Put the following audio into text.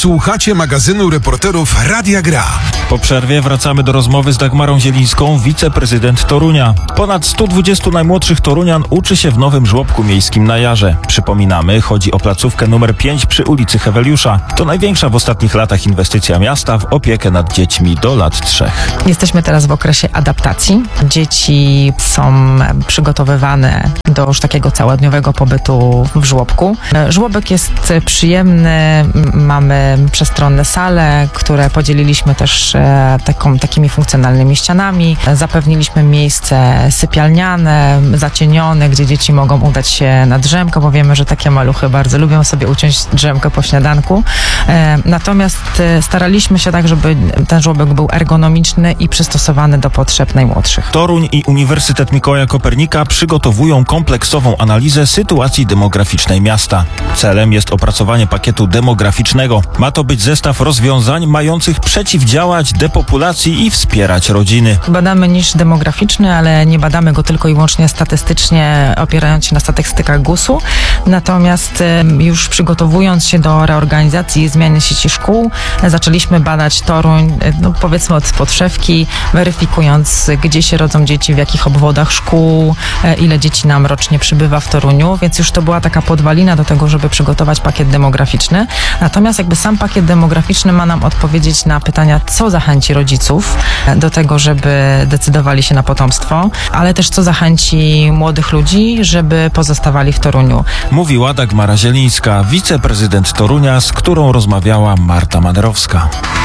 Słuchacie magazynu reporterów Radia Gra. Po przerwie wracamy do rozmowy z Dagmarą Zielińską, wiceprezydent Torunia. Ponad 120 najmłodszych torunian uczy się w nowym żłobku miejskim na Jarze. Przypominamy, chodzi o placówkę numer 5 przy ulicy Heweliusza. To największa w ostatnich latach inwestycja miasta w opiekę nad dziećmi do lat 3. Jesteśmy teraz w okresie adaptacji. Dzieci są przygotowywane do już takiego całodniowego pobytu w żłobku. Żłobek jest przyjemny, mamy przestronne sale, które podzieliliśmy też takimi funkcjonalnymi ścianami. Zapewniliśmy miejsce sypialniane, zacienione, gdzie dzieci mogą udać się na drzemkę, bo wiemy, że takie maluchy bardzo lubią sobie uciąć drzemkę po śniadanku. Natomiast staraliśmy się tak, żeby ten żłobek był ergonomiczny i przystosowany do potrzeb najmłodszych. Toruń i Uniwersytet Mikołaja Kopernika przygotowują kompleksową analizę sytuacji demograficznej miasta. Celem jest opracowanie pakietu demograficznego. Ma to być zestaw rozwiązań mających przeciwdziałać depopulacji i wspierać rodziny. Badamy niż demograficzny, ale nie badamy go tylko i wyłącznie statystycznie, opierając się na statystykach GUS-u. Natomiast już przygotowując się do reorganizacji i zmiany sieci szkół, zaczęliśmy badać Toruń, powiedzmy od podszewki, weryfikując, gdzie się rodzą dzieci, w jakich obwodach szkół, ile dzieci nam rocznie przybywa w Toruniu, więc już to była taka podwalina do tego, żeby przygotować pakiet demograficzny. Natomiast sam pakiet demograficzny ma nam odpowiedzieć na pytania, co zachęci rodziców do tego, żeby decydowali się na potomstwo, ale też co zachęci młodych ludzi, żeby pozostawali w Toruniu. Mówiła Dagmara Zielińska, wiceprezydent Torunia, z którą rozmawiała Marta Maderowska.